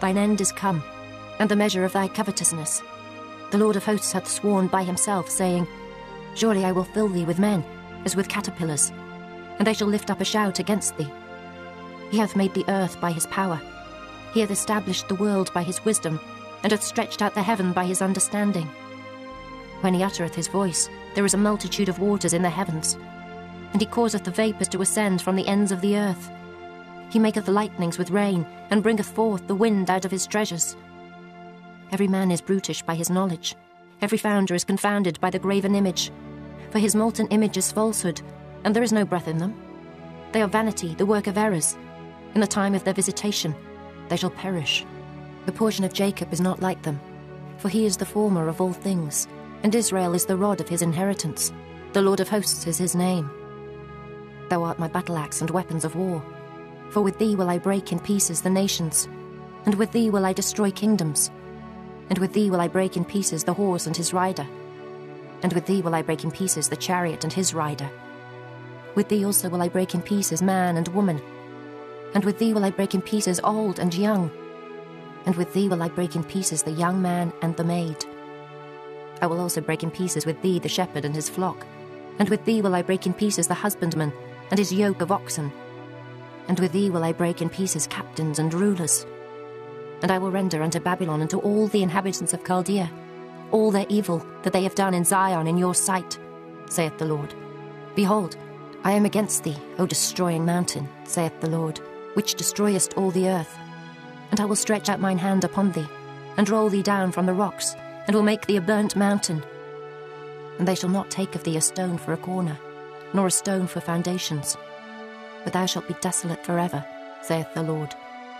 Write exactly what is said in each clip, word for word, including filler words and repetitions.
thine end is come, and the measure of thy covetousness. The Lord of hosts hath sworn by himself, saying, Surely I will fill thee with men, as with caterpillars, and they shall lift up a shout against thee. He hath made the earth by his power. He hath established the world by his wisdom, and hath stretched out the heaven by his understanding. When he uttereth his voice, there is a multitude of waters in the heavens, and he causeth the vapours to ascend from the ends of the earth. He maketh lightnings with rain, and bringeth forth the wind out of his treasures. Every man is brutish by his knowledge. Every founder is confounded by the graven image. For his molten image is falsehood, and there is no breath in them. They are vanity, the work of errors. In the time of their visitation, they shall perish. The portion of Jacob is not like them, for he is the former of all things, and Israel is the rod of his inheritance. The Lord of hosts is his name. Thou art my battle-axe and weapons of war. For with thee will I break in pieces the nations, and with thee will I destroy kingdoms, and with thee will I break in pieces the horse and his rider, and with thee will I break in pieces the chariot and his rider. With thee also will I break in pieces man and woman, and with thee will I break in pieces old and young, and with thee will I break in pieces the young man and the maid. I will also break in pieces with thee the shepherd and his flock, and with thee will I break in pieces the husbandman and his yoke of oxen, and with thee will I break in pieces captains and rulers. And I will render unto Babylon and to all the inhabitants of Chaldea all their evil that they have done in Zion in your sight, saith the Lord. Behold, I am against thee, O destroying mountain, saith the Lord, which destroyest all the earth. And I will stretch out mine hand upon thee, and roll thee down from the rocks, and will make thee a burnt mountain. And they shall not take of thee a stone for a corner, nor a stone for foundations. But thou shalt be desolate forever, saith the Lord.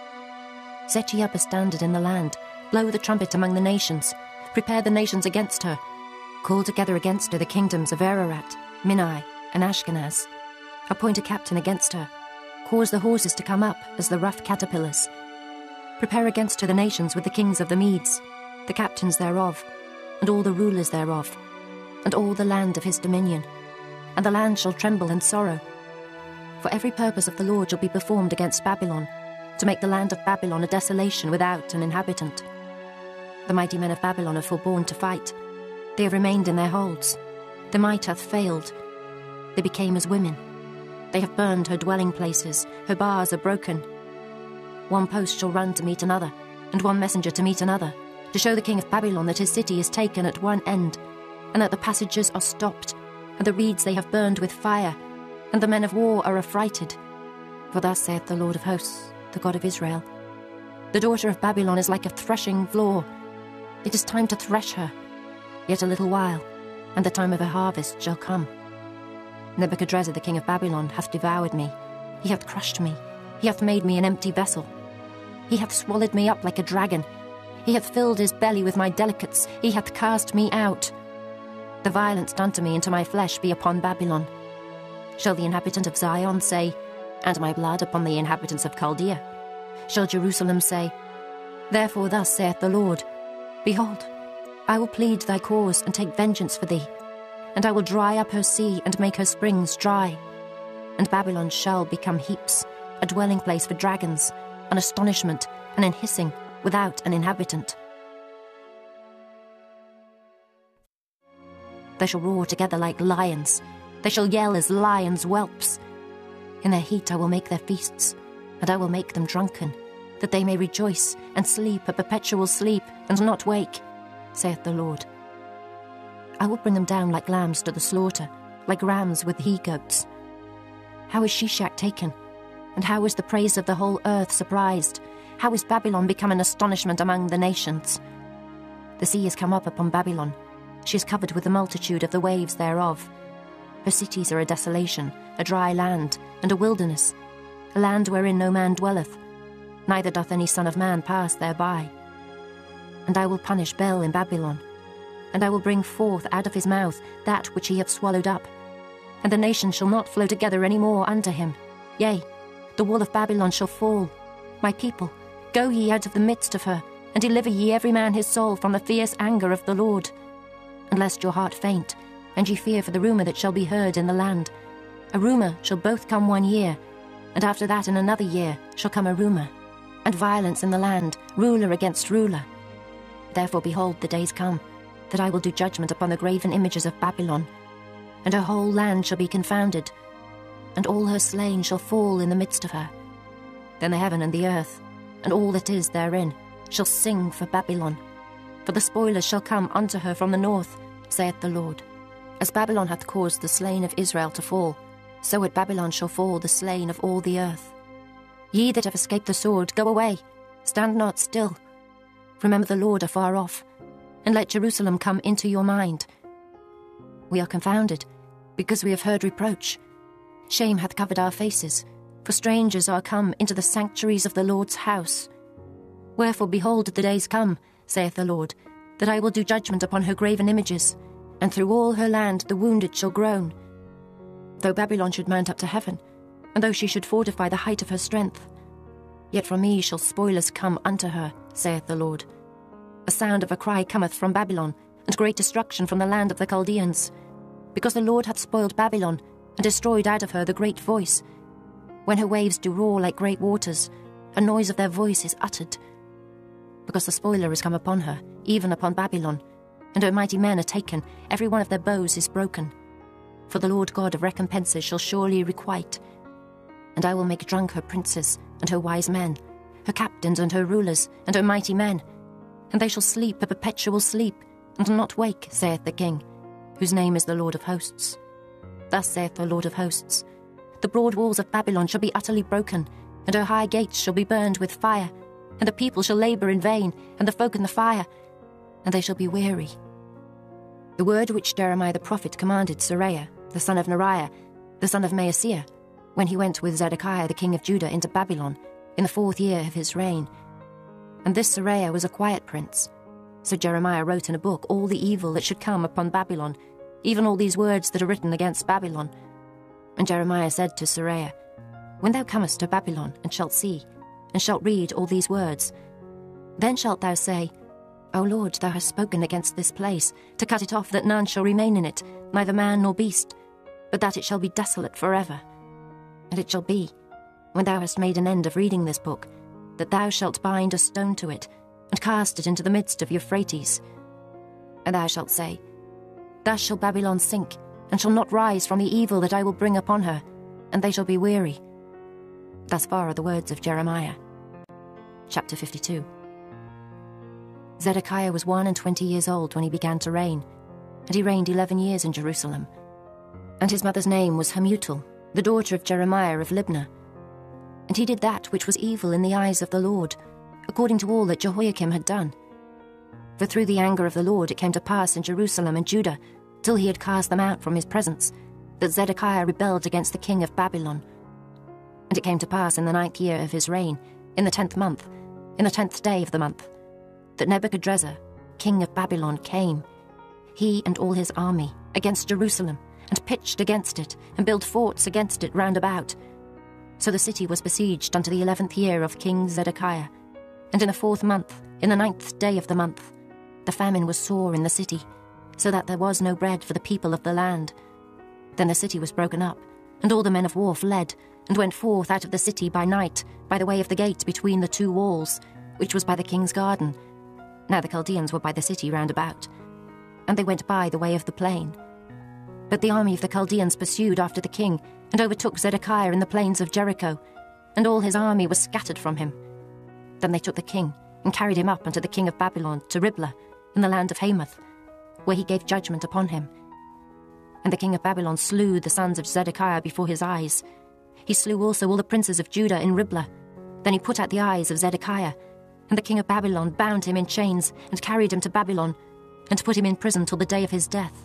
Set ye up a standard in the land, blow the trumpet among the nations, prepare the nations against her. Call together against her the kingdoms of Ararat, Minai, and Ashkenaz. Appoint a captain against her. Cause the horses to come up as the rough caterpillars. Prepare against her the nations with the kings of the Medes, the captains thereof, and all the rulers thereof, and all the land of his dominion. And the land shall tremble in sorrow. For every purpose of the Lord shall be performed against Babylon, to make the land of Babylon a desolation without an inhabitant. The mighty men of Babylon have forborne to fight. They have remained in their holds. The might hath failed. They became as women. They have burned her dwelling places. Her bars are broken. One post shall run to meet another, and one messenger to meet another, to show the king of Babylon that his city is taken at one end, and that the passages are stopped, and the reeds they have burned with fire, and the men of war are affrighted. For thus saith the Lord of hosts, the God of Israel, the daughter of Babylon is like a threshing floor. It is time to thresh her. Yet a little while, and the time of her harvest shall come. Nebuchadrezzar the king of Babylon hath devoured me. He hath crushed me. He hath made me an empty vessel. He hath swallowed me up like a dragon. He hath filled his belly with my delicates. He hath cast me out. The violence done to me and to my flesh be upon Babylon. Shall the inhabitant of Zion say, and my blood upon the inhabitants of Chaldea? Shall Jerusalem say, therefore thus saith the Lord, behold, I will plead thy cause and take vengeance for thee, and I will dry up her sea and make her springs dry. And Babylon shall become heaps, a dwelling place for dragons, an astonishment, and an hissing, without an inhabitant. They shall roar together like lions. They shall yell as lions' whelps. In their heat I will make their feasts, and I will make them drunken, that they may rejoice and sleep a perpetual sleep, and not wake, saith the Lord. I will bring them down like lambs to the slaughter, like rams with he-goats. How is Shishak taken? And how is the praise of the whole earth surprised? How is Babylon become an astonishment among the nations? The sea is come up upon Babylon. She is covered with the multitude of the waves thereof. Her cities are a desolation, a dry land, and a wilderness, a land wherein no man dwelleth, neither doth any son of man pass thereby. And I will punish Bel in Babylon, and I will bring forth out of his mouth that which he hath swallowed up, and the nations shall not flow together any more unto him. Yea, the wall of Babylon shall fall. My people, go ye out of the midst of her, and deliver ye every man his soul from the fierce anger of the Lord. And lest your heart faint, and ye fear for the rumour that shall be heard in the land. A rumour shall both come one year, and after that in another year shall come a rumour. and violence in the land, ruler against ruler. Therefore, behold, the days come, that I will do judgment upon the graven images of Babylon, and her whole land shall be confounded, and all her slain shall fall in the midst of her. Then the heaven and the earth, and all that is therein, shall sing for Babylon. For the spoilers shall come unto her from the north, saith the Lord. As Babylon hath caused the slain of Israel to fall, so at Babylon shall fall the slain of all the earth. Ye that have escaped the sword, go away, stand not still. Remember the Lord afar off, and let Jerusalem come into your mind. We are confounded, because we have heard reproach. Shame hath covered our faces, for strangers are come into the sanctuaries of the Lord's house. Wherefore, behold, the days come, saith the Lord, that I will do judgment upon her graven images, and through all her land the wounded shall groan. Though Babylon should mount up to heaven, and though she should fortify the height of her strength, yet from me shall spoilers come unto her, saith the Lord. A sound of a cry cometh from Babylon, and great destruction from the land of the Chaldeans, because the Lord hath spoiled Babylon, and destroyed out of her the great voice. When her waves do roar like great waters, a noise of their voice is uttered. Because the spoiler is come upon her, even upon Babylon, and her mighty men are taken, every one of their bows is broken. For the Lord God of recompenses shall surely requite. And I will make drunk her princes, and her wise men, her captains and her rulers, and her mighty men, and they shall sleep a perpetual sleep, and not wake, saith the King, whose name is the Lord of hosts. Thus saith the Lord of hosts, the broad walls of Babylon shall be utterly broken, and her high gates shall be burned with fire, and the people shall labour in vain, and the folk in the fire, and they shall be weary. The word which Jeremiah the prophet commanded Seraiah, the son of Neriah, the son of Maaseiah, when he went with Zedekiah the king of Judah into Babylon, in the fourth year of his reign. And this Seraiah was a quiet prince. So Jeremiah wrote in a book all the evil that should come upon Babylon, even all these words that are written against Babylon. And Jeremiah said to Seraiah, When thou comest to Babylon, and shalt see, and shalt read all these words, then shalt thou say, O Lord, thou hast spoken against this place, to cut it off, that none shall remain in it, neither man nor beast, but that it shall be desolate forever. And it shall be, when thou hast made an end of reading this book, that thou shalt bind a stone to it, and cast it into the midst of Euphrates. And thou shalt say, Thus shall Babylon sink, and shall not rise from the evil that I will bring upon her, and they shall be weary. Thus far are the words of Jeremiah. Chapter fifty-two. Zedekiah was one and twenty years old when he began to reign, and he reigned eleven years in Jerusalem. And his mother's name was Hamutal, the daughter of Jeremiah of Libnah. And he did that which was evil in the eyes of the Lord, according to all that Jehoiakim had done. For through the anger of the Lord it came to pass in Jerusalem and Judah, till he had cast them out from his presence, that Zedekiah rebelled against the king of Babylon. And it came to pass in the ninth year of his reign, in the tenth month, in the tenth day of the month, that Nebuchadrezzar, king of Babylon, came, he and all his army, against Jerusalem, and pitched against it, and built forts against it round about. So the city was besieged unto the eleventh year of King Zedekiah. And in the fourth month, in the ninth day of the month, the famine was sore in the city, so that there was no bread for the people of the land. Then the city was broken up, and all the men of war fled, and went forth out of the city by night, by the way of the gate between the two walls, which was by the king's garden. Now the Chaldeans were by the city round about, and they went by the way of the plain. But the army of the Chaldeans pursued after the king, and overtook Zedekiah in the plains of Jericho, and all his army was scattered from him. Then they took the king, and carried him up unto the king of Babylon, to Riblah, in the land of Hamath, where he gave judgment upon him. And the king of Babylon slew the sons of Zedekiah before his eyes. He slew also all the princes of Judah in Riblah. Then he put out the eyes of Zedekiah, and the king of Babylon bound him in chains, and carried him to Babylon, and put him in prison till the day of his death.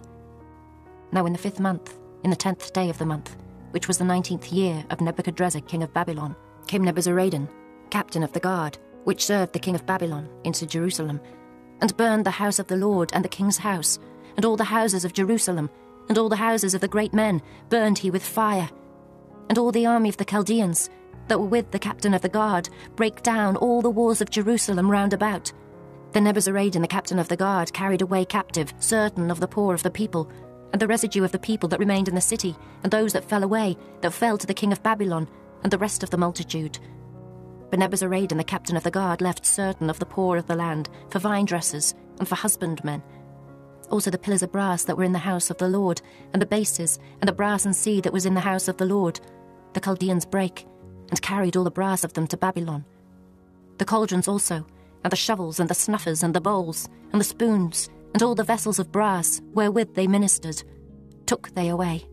Now in the fifth month, in the tenth day of the month, which was the nineteenth year of Nebuchadrezzar king of Babylon, came Nebuzaradan, captain of the guard, which served the king of Babylon, into Jerusalem, and burned the house of the Lord and the king's house, and all the houses of Jerusalem, and all the houses of the great men burned he with fire. And all the army of the Chaldeans, that were with the captain of the guard, brake down all the walls of Jerusalem round about. Then Nebuzaradan the captain of the guard carried away captive certain of the poor of the people, and the residue of the people that remained in the city, and those that fell away, that fell to the king of Babylon, and the rest of the multitude. But For Nebuzaradan, the captain of the guard, left certain of the poor of the land for vine dressers and for husbandmen. Also the pillars of brass that were in the house of the Lord, and the bases, and the brass and sea that was in the house of the Lord, the Chaldeans brake, and carried all the brass of them to Babylon. The cauldrons also, and the shovels, and the snuffers, and the bowls, and the spoons, and all the vessels of brass, wherewith they ministered, took they away.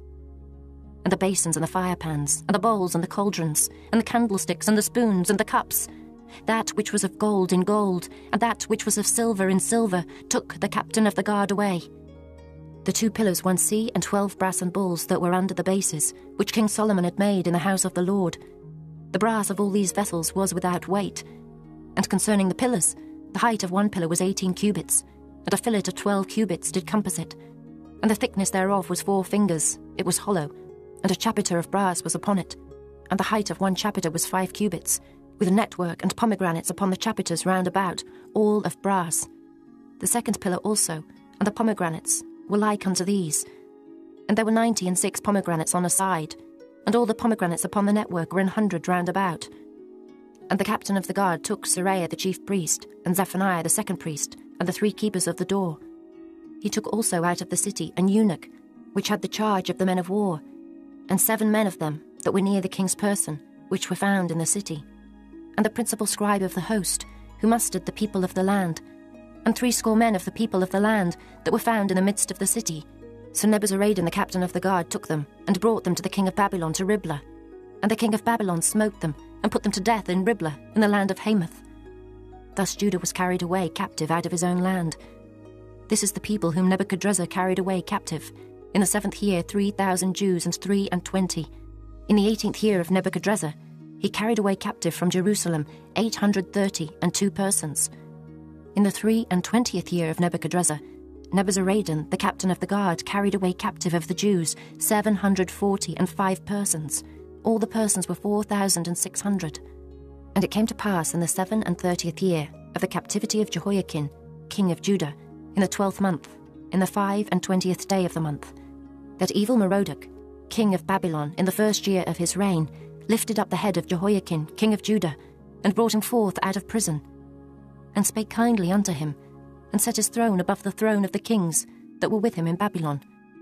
And the basins, and the firepans, and the bowls, and the cauldrons, and the candlesticks, and the spoons, and the cups, that which was of gold in gold, and that which was of silver in silver, took the captain of the guard away. The two pillars, one sea, and twelve brassen bulls that were under the bases, which King Solomon had made in the house of the Lord. The brass of all these vessels was without weight. And concerning the pillars, the height of one pillar was eighteen cubits, and a fillet of twelve cubits did compass it. And the thickness thereof was four fingers, it was hollow, and a chapiter of brass was upon it. And the height of one chapiter was five cubits, with network and pomegranates upon the chapiters round about, all of brass. The second pillar also, and the pomegranates, were like unto these. And there were ninety and six pomegranates on a side, and all the pomegranates upon the network were an hundred round about. And the captain of the guard took Seraiah the chief priest, and Zephaniah the second priest, and the three keepers of the door. He took also out of the city an eunuch, which had the charge of the men of war, and seven men of them that were near the king's person, which were found in the city, and the principal scribe of the host, who mustered the people of the land, and threescore men of the people of the land that were found in the midst of the city. So Nebuzaradan the captain of the guard took them, and brought them to the king of Babylon to Riblah. And the king of Babylon smote them, and put them to death in Riblah, in the land of Hamath. Thus Judah was carried away captive out of his own land. This is the people whom Nebuchadrezzar carried away captive. In the seventh year three thousand Jews and three and twenty. In the eighteenth year of Nebuchadrezzar, he carried away captive from Jerusalem eight hundred thirty and two persons. In the three and twentieth year of Nebuchadrezzar, Nebuzaradan, the captain of the guard, carried away captive of the Jews seven hundred forty and five persons. All the persons were four thousand and six hundred. And it came to pass in the seven and thirtieth year of the captivity of Jehoiakim, king of Judah, in the twelfth month, in the five and twentieth day of the month, that evil Merodach, king of Babylon, in the first year of his reign, lifted up the head of Jehoiakim, king of Judah, and brought him forth out of prison, and spake kindly unto him, and set his throne above the throne of the kings that were with him in Babylon,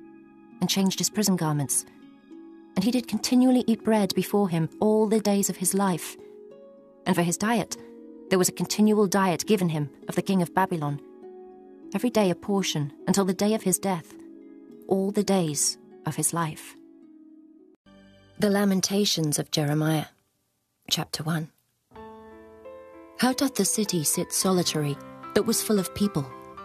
and changed his prison garments. And he did continually eat bread before him all the days of his life. And for his diet, there was a continual diet given him of the king of Babylon, every day a portion until the day of his death, all the days of his life. The Lamentations of Jeremiah, Chapter one. How doth the city sit solitary, that was full of people?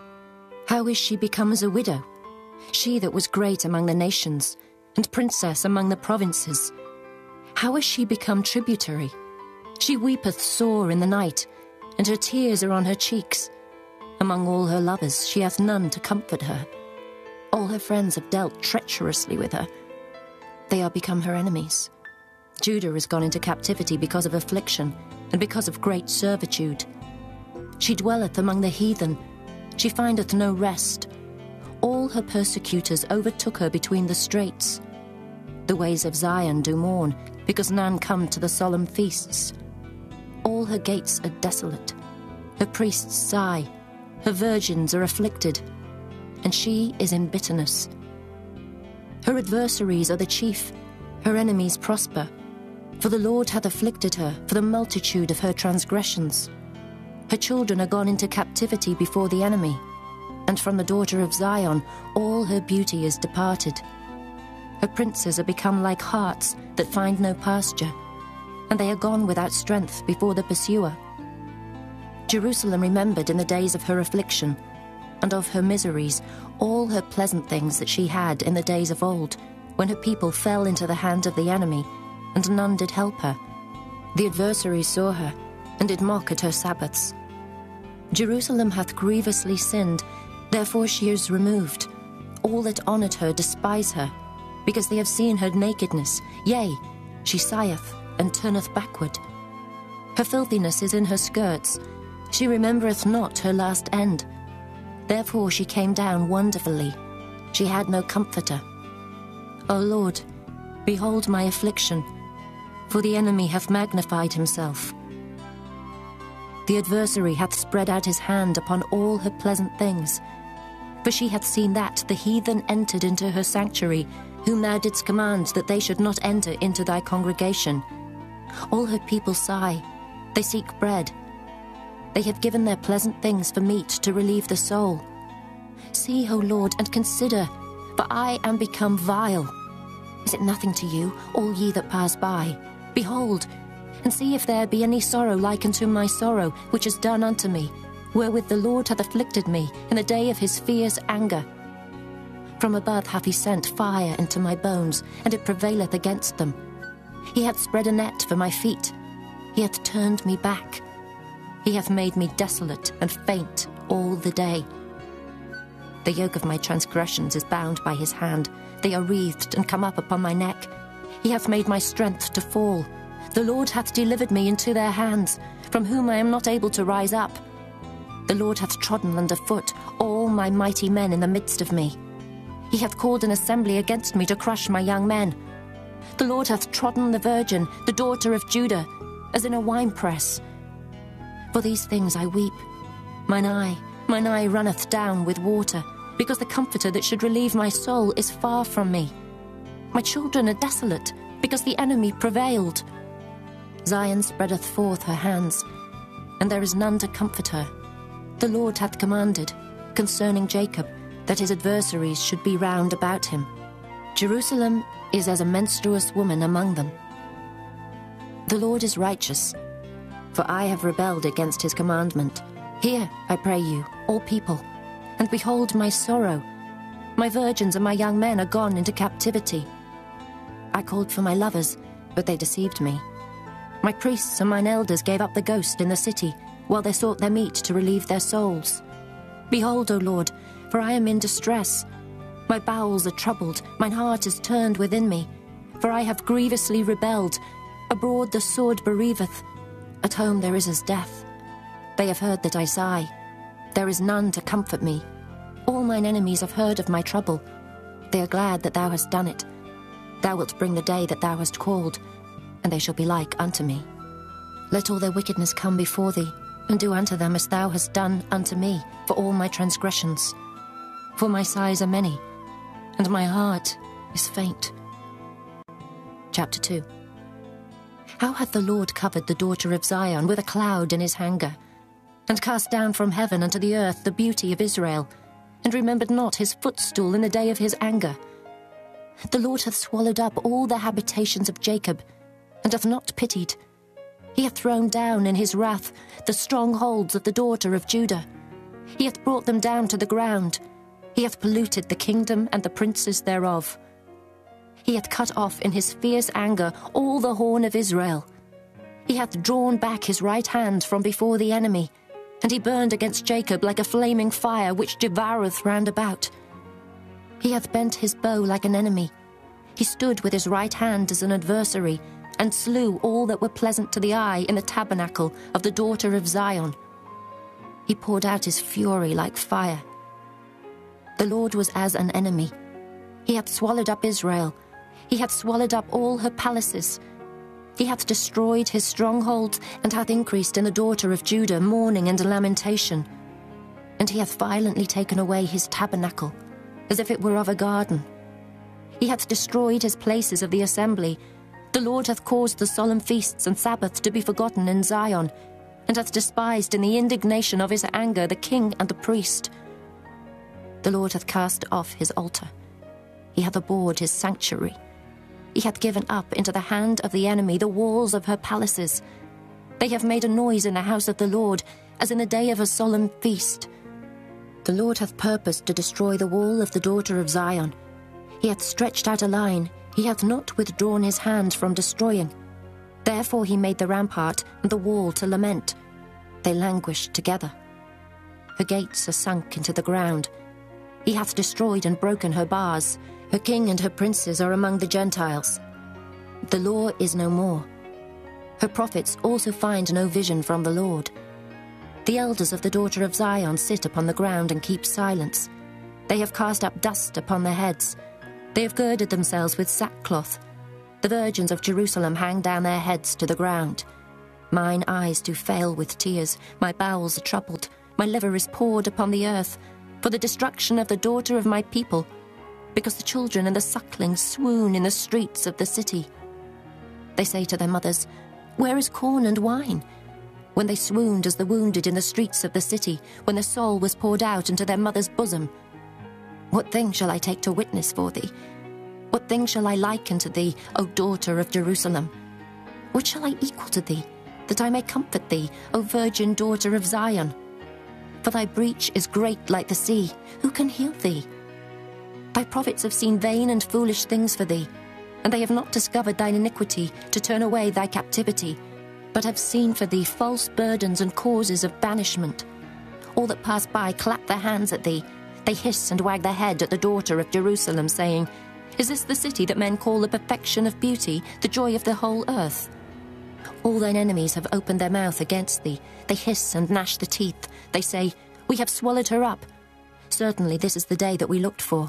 How is she become as a widow, she that was great among the nations, and princess among the provinces? How is she become tributary? She weepeth sore in the night, and her tears are on her cheeks. Among all her lovers she hath none to comfort her. All her friends have dealt treacherously with her. They are become her enemies. Judah is gone into captivity because of affliction, and because of great servitude. She dwelleth among the heathen, she findeth no rest. All her persecutors overtook her between the straits. The ways of Zion do mourn, because none come to the solemn feasts. All her gates are desolate, her priests sigh, her virgins are afflicted, and she is in bitterness. Her adversaries are the chief, her enemies prosper, for the Lord hath afflicted her for the multitude of her transgressions. Her children are gone into captivity before the enemy, and from the daughter of Zion all her beauty is departed. Her princes are become like harts that find no pasture, and they are gone without strength before the pursuer. Jerusalem remembered in the days of her affliction, and of her miseries, all her pleasant things that she had in the days of old, when her people fell into the hand of the enemy, and none did help her. The adversaries saw her, and did mock at her Sabbaths. Jerusalem hath grievously sinned, therefore she is removed. All that honoured her despise her, because they have seen her nakedness. Yea, she sigheth, and turneth backward. Her filthiness is in her skirts, she remembereth not her last end. Therefore she came down wonderfully, she had no comforter. O Lord, behold my affliction, for the enemy hath magnified himself. The adversary hath spread out his hand upon all her pleasant things. For she hath seen that the heathen entered into her sanctuary, whom thou didst command that they should not enter into thy congregation. All her people sigh, they seek bread. They have given their pleasant things for meat to relieve the soul. See, O Lord, and consider, for I am become vile. Is it nothing to you, all ye that pass by? Behold, and see if there be any sorrow like unto my sorrow, which is done unto me, wherewith the Lord hath afflicted me in the day of his fierce anger. From above hath he sent fire into my bones, and it prevaileth against them. He hath spread a net for my feet. He hath turned me back. He hath made me desolate and faint all the day. The yoke of my transgressions is bound by his hand. They are wreathed and come up upon my neck. He hath made my strength to fall. The Lord hath delivered me into their hands, from whom I am not able to rise up. The Lord hath trodden under foot all my mighty men in the midst of me. He hath called an assembly against me to crush my young men. The Lord hath trodden the virgin, the daughter of Judah, as in a winepress. For these things I weep. Mine eye, mine eye runneth down with water, because the comforter that should relieve my soul is far from me. My children are desolate, because the enemy prevailed. Zion spreadeth forth her hands, and there is none to comfort her. The Lord hath commanded, concerning Jacob, that his adversaries should be round about him. Jerusalem is as a menstruous woman among them. The Lord is righteous, for I have rebelled against his commandment. Hear, I pray you, all people, and behold my sorrow. My virgins and my young men are gone into captivity. I called for my lovers, but they deceived me. My priests and mine elders gave up the ghost in the city, while they sought their meat to relieve their souls. Behold, O Lord, for I am in distress. My bowels are troubled, mine heart is turned within me, for I have grievously rebelled. Abroad the sword bereaveth, at home there is as death. They have heard that I sigh. There is none to comfort me. All mine enemies have heard of my trouble. They are glad that thou hast done it. Thou wilt bring the day that thou hast called, and they shall be like unto me. Let all their wickedness come before thee, and do unto them as thou hast done unto me for all my transgressions. For my sighs are many, and my heart is faint. Chapter two. How hath the Lord covered the daughter of Zion with a cloud in his anger, and cast down from heaven unto the earth the beauty of Israel, and remembered not his footstool in the day of his anger. The Lord hath swallowed up all the habitations of Jacob, and hath not pitied. He hath thrown down in his wrath the strongholds of the daughter of Judah. He hath brought them down to the ground. He hath polluted the kingdom and the princes thereof. He hath cut off in his fierce anger all the horn of Israel. He hath drawn back his right hand from before the enemy, and he burned against Jacob like a flaming fire which devoureth round about. He hath bent his bow like an enemy. He stood with his right hand as an adversary, and slew all that were pleasant to the eye in the tabernacle of the daughter of Zion. He poured out his fury like fire. The Lord was as an enemy. He hath swallowed up Israel. He hath swallowed up all her palaces. He hath destroyed his strongholds, and hath increased in the daughter of Judah mourning and lamentation. And he hath violently taken away his tabernacle, as if it were of a garden. He hath destroyed his places of the assembly. The Lord hath caused the solemn feasts and Sabbaths to be forgotten in Zion, and hath despised in the indignation of his anger the king and the priest. The Lord hath cast off his altar. He hath abhorred his sanctuary. He hath given up into the hand of the enemy the walls of her palaces. They have made a noise in the house of the Lord, as in the day of a solemn feast. The Lord hath purposed to destroy the wall of the daughter of Zion. He hath stretched out a line. He hath not withdrawn his hand from destroying. Therefore he made the rampart and the wall to lament. They languished together. Her gates are sunk into the ground. He hath destroyed and broken her bars. Her king and her princes are among the Gentiles. The law is no more. Her prophets also find no vision from the Lord. The elders of the daughter of Zion sit upon the ground and keep silence. They have cast up dust upon their heads. They have girded themselves with sackcloth. The virgins of Jerusalem hang down their heads to the ground. Mine eyes do fail with tears, my bowels are troubled, my liver is poured upon the earth, for the destruction of the daughter of my people, because the children and the sucklings swoon in the streets of the city. They say to their mothers, "Where is corn and wine?" When they swooned as the wounded in the streets of the city, when their soul was poured out into their mother's bosom. What thing shall I take to witness for thee? What thing shall I liken to thee, O daughter of Jerusalem? What shall I equal to thee, that I may comfort thee, O virgin daughter of Zion? For thy breach is great like the sea. Who can heal thee? Thy prophets have seen vain and foolish things for thee, and they have not discovered thine iniquity to turn away thy captivity, but have seen for thee false burdens and causes of banishment. All that pass by clap their hands at thee. They hiss and wag their head at the daughter of Jerusalem, saying, "Is this the city that men call the perfection of beauty, the joy of the whole earth?" All thine enemies have opened their mouth against thee. They hiss and gnash the teeth. They say, "We have swallowed her up. Certainly this is the day that we looked for.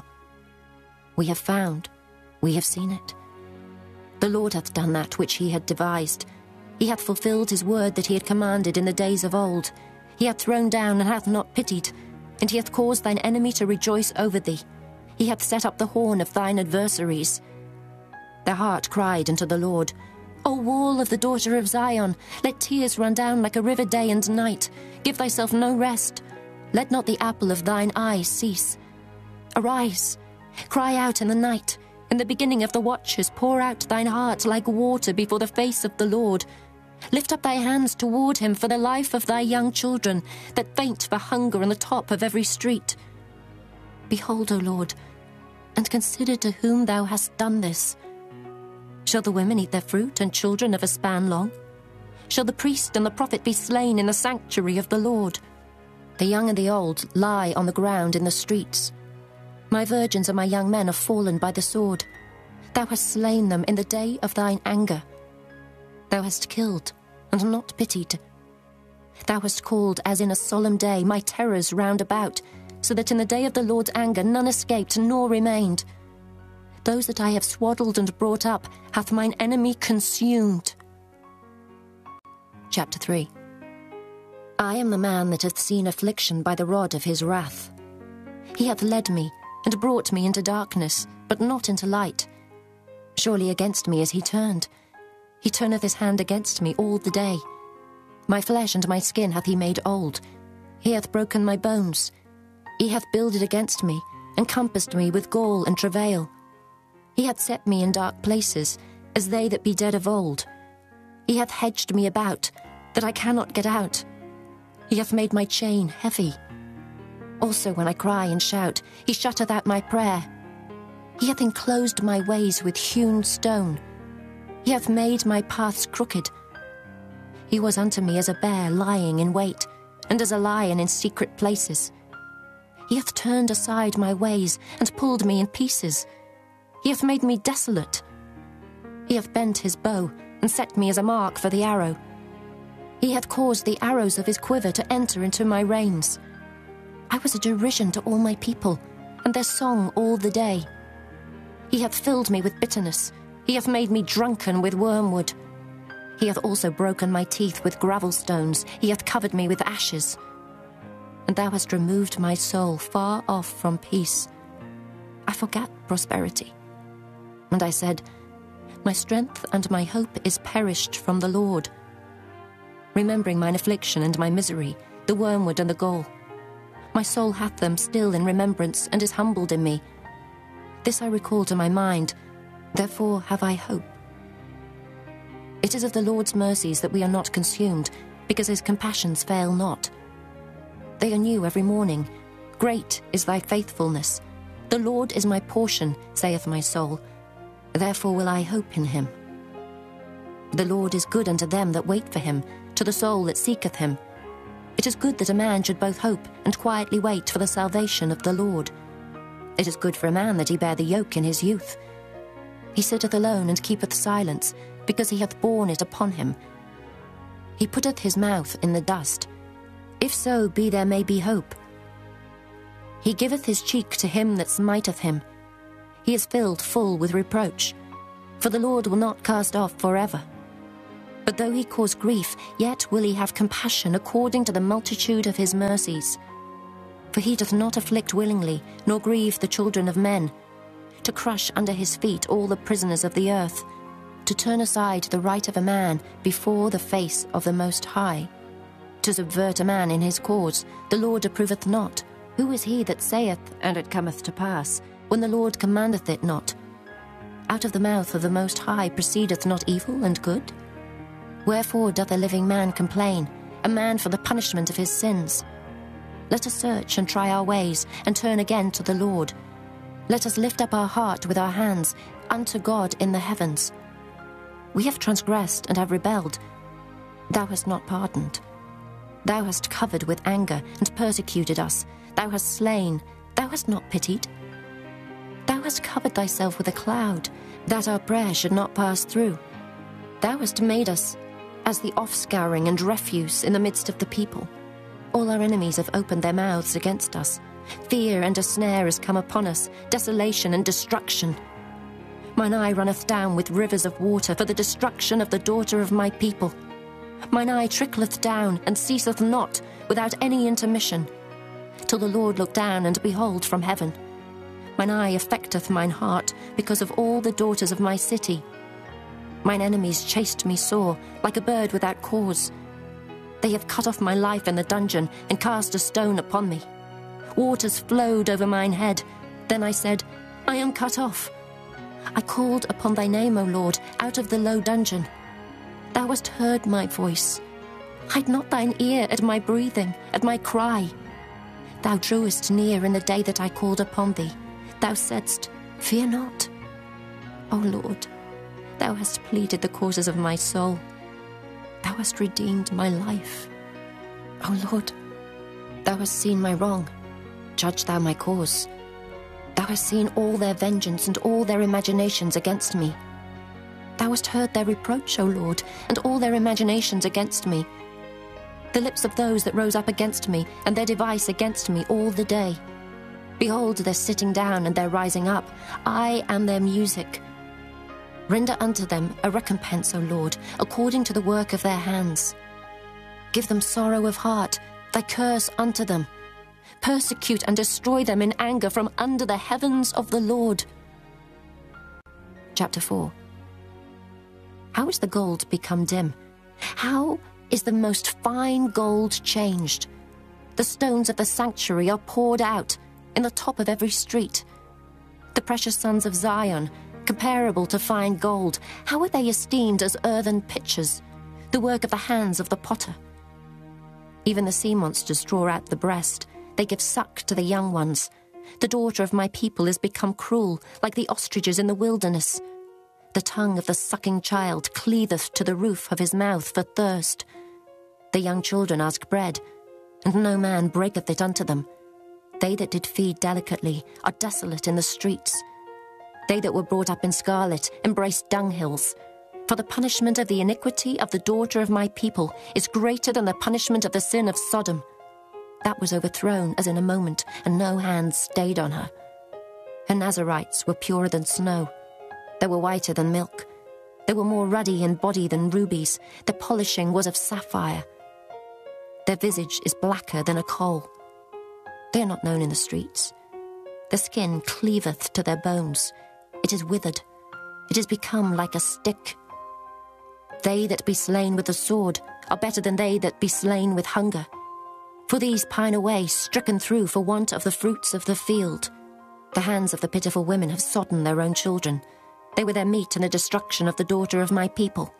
We have found, we have seen it. The Lord hath done that which he had devised. He hath fulfilled his word that he had commanded in the days of old. He hath thrown down and hath not pitied, and he hath caused thine enemy to rejoice over thee. He hath set up the horn of thine adversaries. Their heart cried unto the Lord, O wall of the daughter of Zion, let tears run down like a river day and night. Give thyself no rest. Let not the apple of thine eye cease. Arise, cry out in the night. In the beginning of the watches, pour out thine heart like water before the face of the Lord. Lift up thy hands toward him for the life of thy young children, that faint for hunger on the top of every street. Behold, O Lord, and consider to whom thou hast done this. Shall the women eat their fruit, and children of a span long? Shall the priest and the prophet be slain in the sanctuary of the Lord? The young and the old lie on the ground in the streets. My virgins and my young men are fallen by the sword. Thou hast slain them in the day of thine anger. Thou hast killed, and not pitied. Thou hast called, as in a solemn day, my terrors round about, so that in the day of the Lord's anger none escaped nor remained. Those that I have swaddled and brought up hath mine enemy consumed. Chapter three. I am the man that hath seen affliction by the rod of his wrath. He hath led me, and brought me into darkness, but not into light. Surely against me is he turned. He turneth his hand against me all the day. My flesh and my skin hath he made old. He hath broken my bones. He hath builded against me, and compassed me with gall and travail. He hath set me in dark places, as they that be dead of old. He hath hedged me about, that I cannot get out. He hath made my chain heavy. Also when I cry and shout, he shutteth out my prayer. He hath enclosed my ways with hewn stone. He hath made my paths crooked. He was unto me as a bear lying in wait, and as a lion in secret places. He hath turned aside my ways, and pulled me in pieces. He hath made me desolate. He hath bent his bow, and set me as a mark for the arrow. He hath caused the arrows of his quiver to enter into my reins. I was a derision to all my people, and their song all the day. He hath filled me with bitterness. He hath made me drunken with wormwood. He hath also broken my teeth with gravel stones. He hath covered me with ashes. And thou hast removed my soul far off from peace. I forgat prosperity. And I said, My strength and my hope is perished from the Lord. Remembering mine affliction and my misery, the wormwood and the gall. My soul hath them still in remembrance, and is humbled in me. This I recall to my mind, therefore have I hope. It is of the Lord's mercies that we are not consumed, because his compassions fail not. They are new every morning. Great is thy faithfulness. The Lord is my portion, saith my soul. Therefore will I hope in him. The Lord is good unto them that wait for him, to the soul that seeketh him. It is good that a man should both hope and quietly wait for the salvation of the Lord. It is good for a man that he bear the yoke in his youth. He sitteth alone and keepeth silence, because he hath borne it upon him. He putteth his mouth in the dust. If so be there may be hope. He giveth his cheek to him that smiteth him. He is filled full with reproach, for the Lord will not cast off forever. But though he cause grief, yet will he have compassion according to the multitude of his mercies. For he doth not afflict willingly, nor grieve the children of men, to crush under his feet all the prisoners of the earth, to turn aside the right of a man before the face of the Most High, to subvert a man in his cause, the Lord approveth not. Who is he that saith, and it cometh to pass, when the Lord commandeth it not? Out of the mouth of the Most High proceedeth not evil and good? Wherefore doth a living man complain, a man for the punishment of his sins? Let us search and try our ways, and turn again to the Lord. Let us lift up our heart with our hands unto God in the heavens. We have transgressed and have rebelled. Thou hast not pardoned. Thou hast covered with anger and persecuted us. Thou hast slain. Thou hast not pitied. Thou hast covered thyself with a cloud, that our prayer should not pass through. Thou hast made us as the offscouring and refuse in the midst of the people. All our enemies have opened their mouths against us. Fear and a snare is come upon us, desolation and destruction. Mine eye runneth down with rivers of water for the destruction of the daughter of my people. Mine eye trickleth down and ceaseth not without any intermission, till the Lord look down and behold from heaven. Mine eye affecteth mine heart because of all the daughters of my city. Mine enemies chased me sore, like a bird without cause. They have cut off my life in the dungeon, and cast a stone upon me. Waters flowed over mine head. Then I said, I am cut off. I called upon thy name, O Lord, out of the low dungeon. Thou hast heard my voice. Hide not thine ear at my breathing, at my cry. Thou drewest near in the day that I called upon thee. Thou saidst, fear not. O Lord, thou hast pleaded the causes of my soul. Thou hast redeemed my life. O Lord, thou hast seen my wrong. Judge thou my cause. Thou hast seen all their vengeance and all their imaginations against me. Thou hast heard their reproach, O Lord, and all their imaginations against me. The lips of those that rose up against me, and their device against me all the day. Behold, their sitting down and their rising up. I am their music. Render unto them a recompense, O Lord, according to the work of their hands. Give them sorrow of heart, thy curse unto them. Persecute and destroy them in anger from under the heavens of the Lord. Chapter four. How is the gold become dim? How is the most fine gold changed? The stones of the sanctuary are poured out in the top of every street. The precious sons of Zion, comparable to fine gold, how are they esteemed as earthen pitchers, the work of the hands of the potter? Even the sea monsters draw out the breast. They give suck to the young ones. The daughter of my people is become cruel, like the ostriches in the wilderness. The tongue of the sucking child cleaveth to the roof of his mouth for thirst. The young children ask bread, and no man breaketh it unto them. They that did feed delicately are desolate in the streets. They that were brought up in scarlet embrace dunghills. For the punishment of the iniquity of the daughter of my people is greater than the punishment of the sin of Sodom. That was overthrown as in a moment, and no hand stayed on her. Her Nazarites were purer than snow. They were whiter than milk. They were more ruddy in body than rubies. Their polishing was of sapphire. Their visage is blacker than a coal. They are not known in the streets. The skin cleaveth to their bones. It is withered. It is become like a stick. They that be slain with the sword are better than they that be slain with hunger. For these pine away, stricken through for want of the fruits of the field. The hands of the pitiful women have sodden their own children. They were their meat in the destruction of the daughter of my people.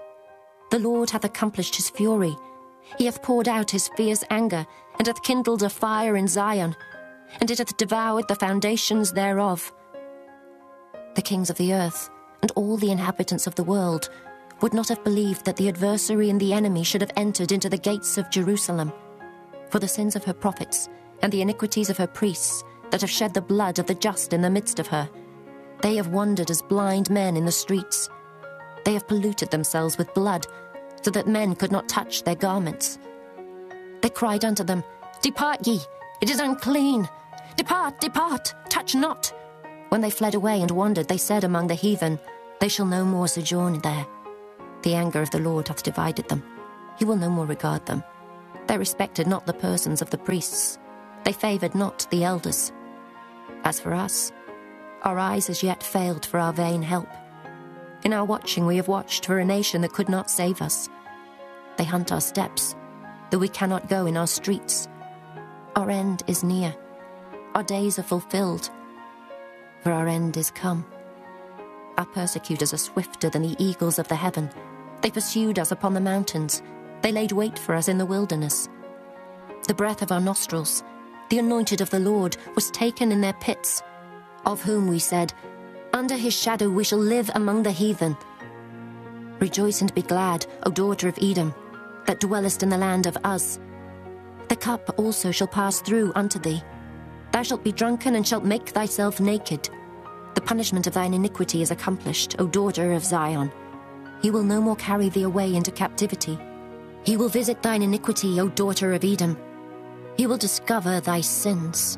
The Lord hath accomplished his fury. He hath poured out his fierce anger, and hath kindled a fire in Zion, and it hath devoured the foundations thereof. The kings of the earth, and all the inhabitants of the world, would not have believed that the adversary and the enemy should have entered into the gates of Jerusalem. For the sins of her prophets, and the iniquities of her priests, that have shed the blood of the just in the midst of her, they have wandered as blind men in the streets. They have polluted themselves with blood, so that men could not touch their garments. They cried unto them, Depart ye, it is unclean. Depart, depart, touch not. When they fled away and wandered, they said among the heathen, They shall no more sojourn there. The anger of the Lord hath divided them. He will no more regard them. They respected not the persons of the priests. They favoured not the elders. As for us, our eyes as yet failed for our vain help. In our watching we have watched for a nation that could not save us. They hunt our steps, though we cannot go in our streets. Our end is near. Our days are fulfilled, for our end is come. Our persecutors are swifter than the eagles of the heaven. They pursued us upon the mountains. They laid wait for us in the wilderness. The breath of our nostrils, the anointed of the Lord, was taken in their pits, of whom we said, under his shadow we shall live among the heathen. Rejoice and be glad, O daughter of Edom, that dwellest in the land of Uz. The cup also shall pass through unto thee. Thou shalt be drunken and shalt make thyself naked. The punishment of thine iniquity is accomplished, O daughter of Zion. He will no more carry thee away into captivity. He will visit thine iniquity, O daughter of Edom. He will discover thy sins.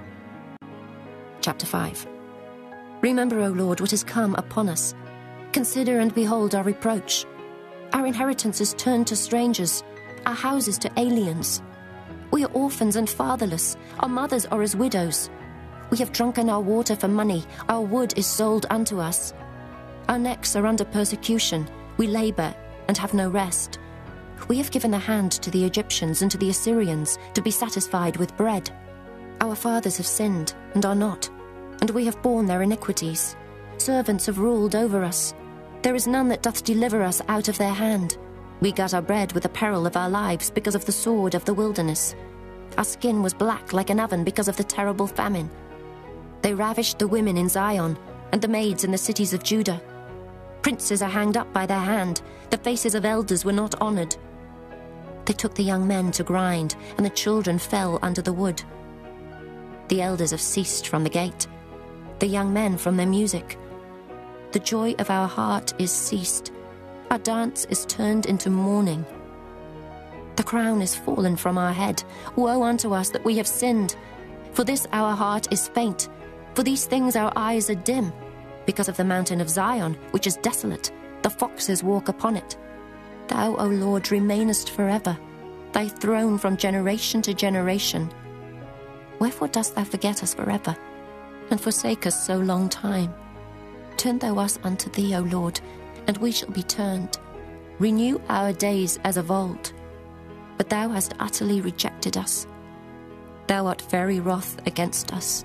Chapter five. Remember, O Lord, what is come upon us. Consider and behold our reproach. Our inheritance is turned to strangers, our houses to aliens. We are orphans and fatherless. Our mothers are as widows. We have drunken our water for money. Our wood is sold unto us. Our necks are under persecution. We labor and have no rest. We have given the hand to the Egyptians and to the Assyrians to be satisfied with bread. Our fathers have sinned and are not, and we have borne their iniquities. Servants have ruled over us. There is none that doth deliver us out of their hand. We got our bread with the peril of our lives because of the sword of the wilderness. Our skin was black like an oven because of the terrible famine. They ravished the women in Zion and the maids in the cities of Judah. Princes are hanged up by their hand. The faces of elders were not honoured. They took the young men to grind, and the children fell under the wood. The elders have ceased from the gate, the young men from their music. The joy of our heart is ceased. Our dance is turned into mourning. The crown is fallen from our head. Woe unto us that we have sinned. For this our heart is faint. For these things our eyes are dim. Because of the mountain of Zion, which is desolate, the foxes walk upon it. Thou, O Lord, remainest forever, thy throne from generation to generation. Wherefore dost thou forget us forever, and forsake us so long time? Turn thou us unto thee, O Lord, and we shall be turned. Renew our days as of old. But thou hast utterly rejected us. Thou art very wroth against us.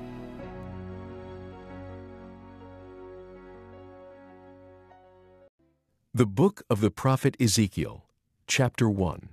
The Book of the Prophet Ezekiel, Chapter one.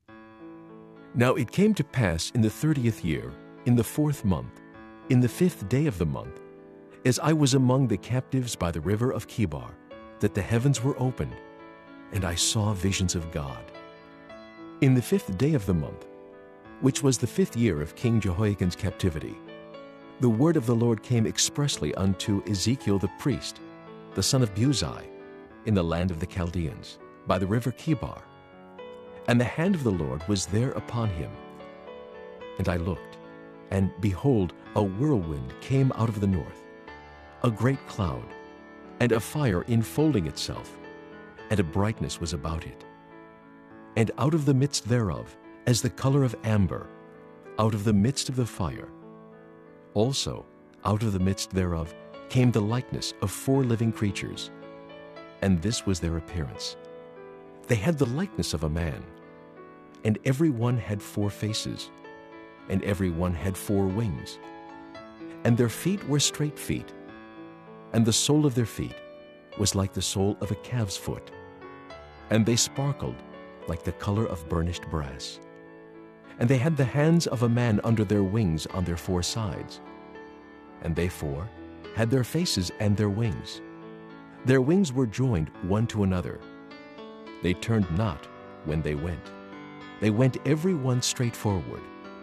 Now it came to pass in the thirtieth year, in the fourth month, in the fifth day of the month, as I was among the captives by the river of Chebar, that the heavens were opened, and I saw visions of God. In the fifth day of the month, which was the fifth year of King Jehoiakim's captivity, the word of the Lord came expressly unto Ezekiel the priest, the son of Buzi, in the land of the Chaldeans, by the river Chebar. And the hand of the Lord was there upon him. And I looked, and behold, a whirlwind came out of the north, a great cloud, and a fire enfolding itself, and a brightness was about it. And out of the midst thereof, as the color of amber, out of the midst of the fire, also out of the midst thereof came the likeness of four living creatures, and this was their appearance. They had the likeness of a man, and every one had four faces, and every one had four wings. And their feet were straight feet, and the sole of their feet was like the sole of a calf's foot, and they sparkled like the color of burnished brass. And they had the hands of a man under their wings on their four sides, and they four had their faces and their wings. Their wings were joined one to another. They turned not when they went. They went every one straight forward.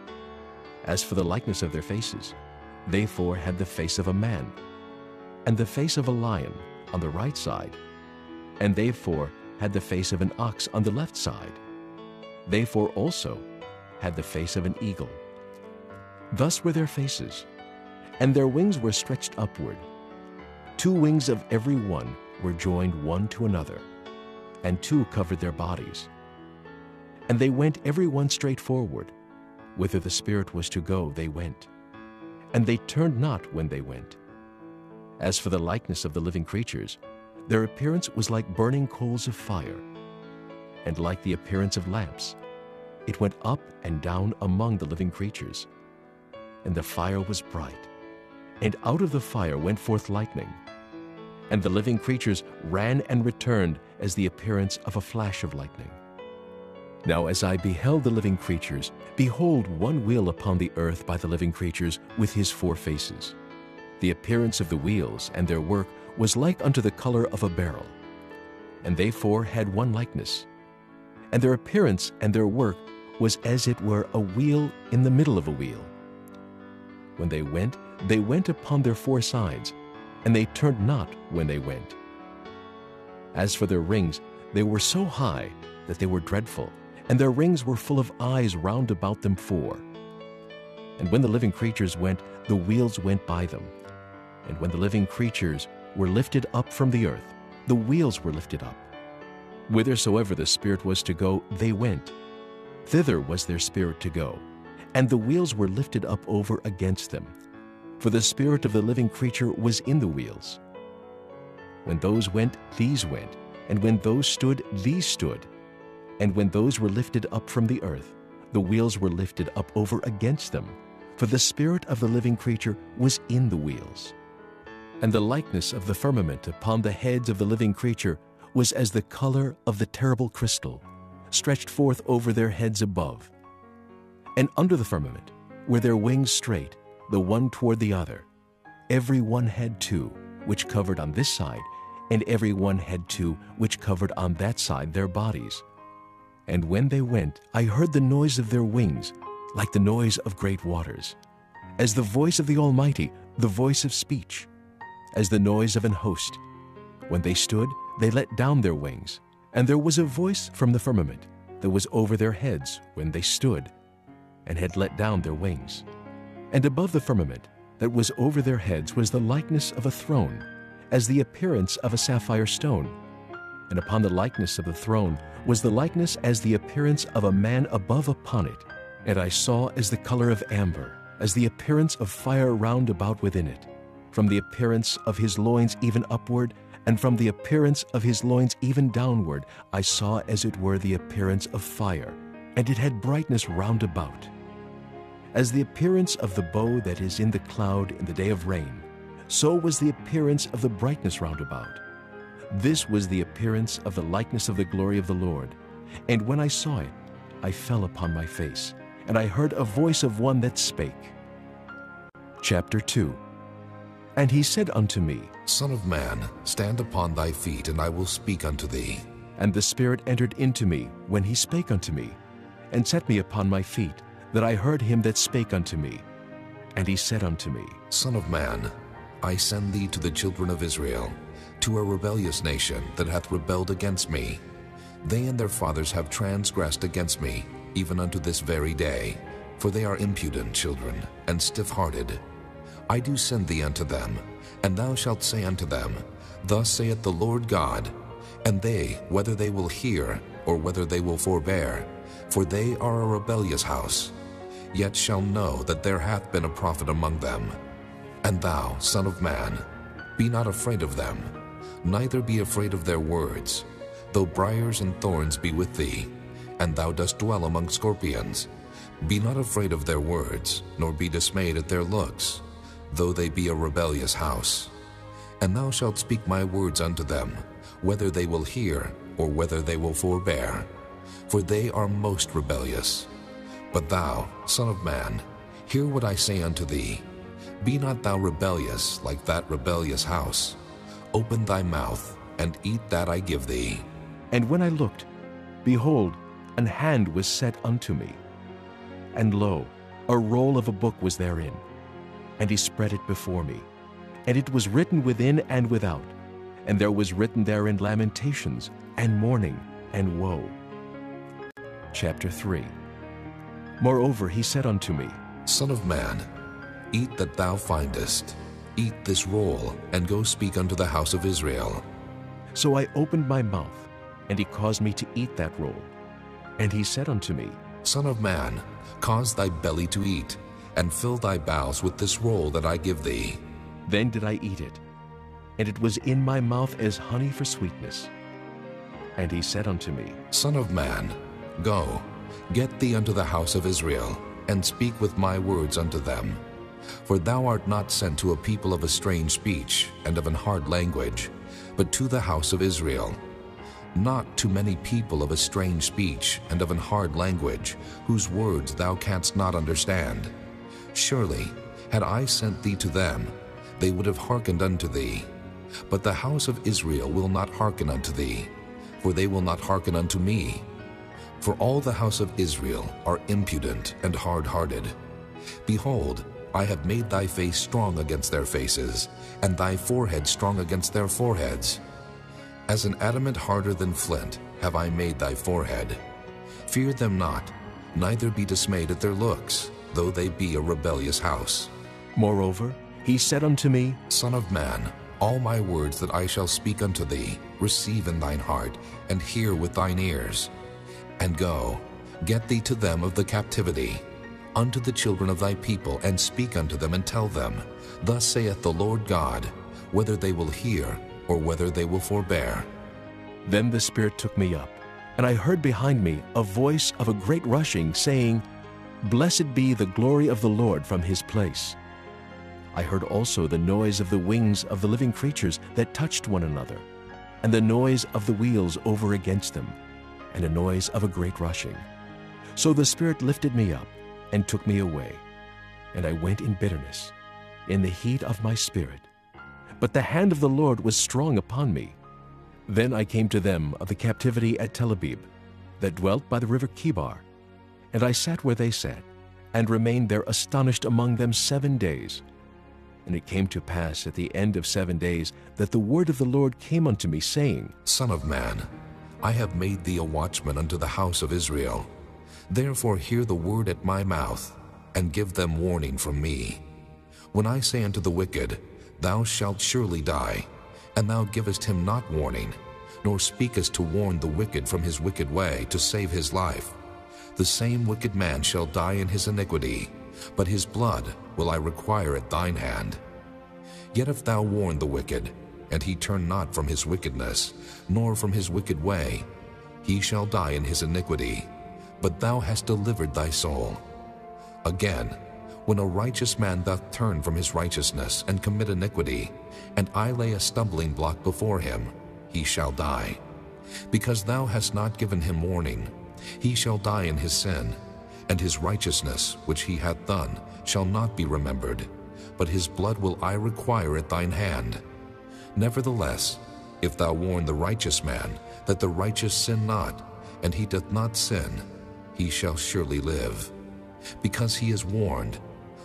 As for the likeness of their faces, they four had the face of a man, and the face of a lion on the right side, and they four had the face of an ox on the left side. They four also had the face of an eagle. Thus were their faces, and their wings were stretched upward. Two wings of every one were joined one to another. and two covered their bodies. And they went every one straight forward. Whither the Spirit was to go, they went. And they turned not when they went. As for the likeness of the living creatures, their appearance was like burning coals of fire, and like the appearance of lamps. It went up and down among the living creatures. And the fire was bright, and out of the fire went forth lightning. And the living creatures ran and returned as the appearance of a flash of lightning. Now as I beheld the living creatures, behold, one wheel upon the earth by the living creatures with his four faces. The appearance of the wheels and their work was like unto the color of a beryl. And they four had one likeness. And their appearance and their work was as it were a wheel in the middle of a wheel. When they went, they went upon their four sides, and they turned not when they went. As for their rings, they were so high that they were dreadful, and their rings were full of eyes round about them four. And when the living creatures went, the wheels went by them. And when the living creatures were lifted up from the earth, the wheels were lifted up. Whithersoever the Spirit was to go, they went. Thither was their spirit to go, and the wheels were lifted up over against them. For the spirit of the living creature was in the wheels. When those went, these went, and when those stood, these stood. And when those were lifted up from the earth, the wheels were lifted up over against them, for the spirit of the living creature was in the wheels. And the likeness of the firmament upon the heads of the living creature was as the color of the terrible crystal, stretched forth over their heads above. And under the firmament were their wings straight, the one toward the other. Every one had two, which covered on this side, and every one had two, which covered on that side their bodies. And when they went, I heard the noise of their wings, like the noise of great waters, as the voice of the Almighty, the voice of speech, as the noise of an host. When they stood, they let down their wings, and there was a voice from the firmament that was over their heads when they stood, and had let down their wings. And above the firmament that was over their heads was the likeness of a throne, as the appearance of a sapphire stone. And upon the likeness of the throne was the likeness as the appearance of a man above upon it. And I saw as the color of amber, as the appearance of fire round about within it. From the appearance of his loins even upward, and from the appearance of his loins even downward, I saw as it were the appearance of fire, and it had brightness round about. As the appearance of the bow that is in the cloud in the day of rain, so was the appearance of the brightness round about. This was the appearance of the likeness of the glory of the Lord. And when I saw it, I fell upon my face, and I heard a voice of one that spake. Chapter two. And he said unto me, Son of man, stand upon thy feet, and I will speak unto thee. And the Spirit entered into me when he spake unto me, and set me upon my feet, that I heard him that spake unto me. And he said unto me, Son of man, I send thee to the children of Israel, to a rebellious nation that hath rebelled against me. They and their fathers have transgressed against me, even unto this very day, for they are impudent children, and stiff-hearted. I do send thee unto them, and thou shalt say unto them, Thus saith the Lord God, and they, whether they will hear, or whether they will forbear, for they are a rebellious house, yet shall know that there hath been a prophet among them. And thou, son of man, be not afraid of them, neither be afraid of their words, though briars and thorns be with thee, and thou dost dwell among scorpions. Be not afraid of their words, nor be dismayed at their looks, though they be a rebellious house. And thou shalt speak my words unto them, whether they will hear, or whether they will forbear, for they are most rebellious. But thou, son of man, hear what I say unto thee. Be not thou rebellious like that rebellious house. Open thy mouth, and eat that I give thee. And when I looked, behold, an hand was set unto me. And lo, a roll of a book was therein. And he spread it before me. And it was written within and without. And there was written therein lamentations, and mourning, and woe. Chapter three. Moreover he said unto me, Son of man, eat that thou findest. Eat this roll, and go speak unto the house of Israel. So I opened my mouth, and he caused me to eat that roll. And he said unto me, Son of man, cause thy belly to eat, and fill thy bowels with this roll that I give thee. Then did I eat it, and it was in my mouth as honey for sweetness. And he said unto me, Son of man, go, get thee unto the house of Israel, and speak with my words unto them. For thou art not sent to a people of a strange speech and of an hard language, but to the house of Israel. Not to many people of a strange speech and of an hard language, whose words thou canst not understand. Surely, had I sent thee to them, they would have hearkened unto thee. But the house of Israel will not hearken unto thee, for they will not hearken unto me. For all the house of Israel are impudent and hard-hearted. Behold, I have made thy face strong against their faces, and thy forehead strong against their foreheads. As an adamant harder than flint have I made thy forehead. Fear them not, neither be dismayed at their looks, though they be a rebellious house. Moreover, he said unto me, Son of man, all my words that I shall speak unto thee, receive in thine heart, and hear with thine ears. And go, get thee to them of the captivity, unto the children of thy people, and speak unto them, and tell them, Thus saith the Lord God, whether they will hear, or whether they will forbear. Then the Spirit took me up, and I heard behind me a voice of a great rushing, saying, Blessed be the glory of the Lord from his place. I heard also the noise of the wings of the living creatures that touched one another, and the noise of the wheels over against them, and a noise of a great rushing. So the Spirit lifted me up, and took me away, and I went in bitterness, in the heat of my spirit. But the hand of the Lord was strong upon me. Then I came to them of the captivity at Tel Abib, that dwelt by the river Chebar, and I sat where they sat, and remained there astonished among them seven days. And it came to pass at the end of seven days that the word of the Lord came unto me, saying, Son of man, I have made thee a watchman unto the house of Israel. Therefore hear the word at my mouth, and give them warning from me. When I say unto the wicked, Thou shalt surely die, and thou givest him not warning, nor speakest to warn the wicked from his wicked way, to save his life, the same wicked man shall die in his iniquity, but his blood will I require at thine hand. Yet if thou warn the wicked, and he turn not from his wickedness, nor from his wicked way, he shall die in his iniquity, but thou hast delivered thy soul. Again, when a righteous man doth turn from his righteousness and commit iniquity, and I lay a stumbling block before him, he shall die. Because thou hast not given him warning, he shall die in his sin, and his righteousness which he hath done shall not be remembered, but his blood will I require at thine hand. Nevertheless, if thou warn the righteous man, that the righteous sin not, and he doth not sin, he shall surely live. Because he is warned,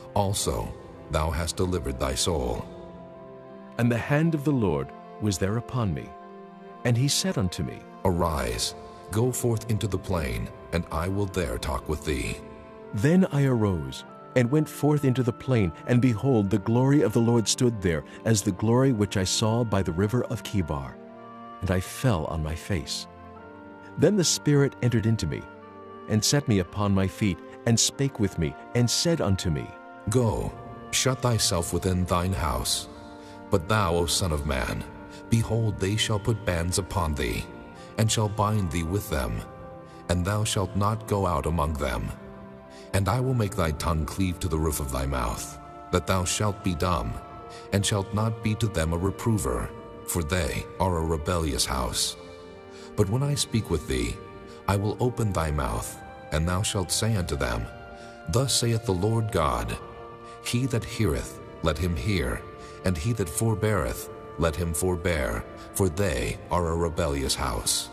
also thou hast delivered thy soul. And the hand of the Lord was there upon me. And he said unto me, Arise, go forth into the plain, and I will there talk with thee. Then I arose, and went forth into the plain, and behold, the glory of the Lord stood there, as the glory which I saw by the river of Chebar. And I fell on my face. Then the Spirit entered into me, and set me upon my feet, and spake with me, and said unto me, Go, shut thyself within thine house. But thou, O son of man, behold, they shall put bands upon thee, and shall bind thee with them, and thou shalt not go out among them. And I will make thy tongue cleave to the roof of thy mouth, that thou shalt be dumb, and shalt not be to them a reprover, for they are a rebellious house. But when I speak with thee, I will open thy mouth, and thou shalt say unto them, Thus saith the Lord God, He that heareth, let him hear, and he that forbeareth, let him forbear, for they are a rebellious house.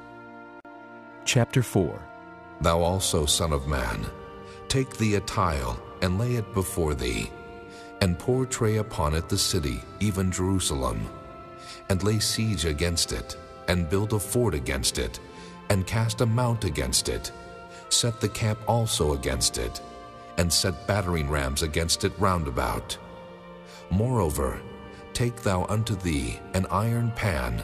Chapter four. Thou also, son of man, take thee a tile, and lay it before thee, and pourtray upon it the city, even Jerusalem, and lay siege against it, and build a fort against it, and cast a mount against it. Set the camp also against it, and set battering rams against it round about. Moreover, take thou unto thee an iron pan,